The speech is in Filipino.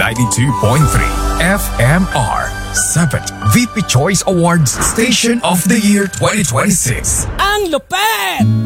92.3 FMR 7th VP Choice Awards Station of the Year 2026. Ang lupet!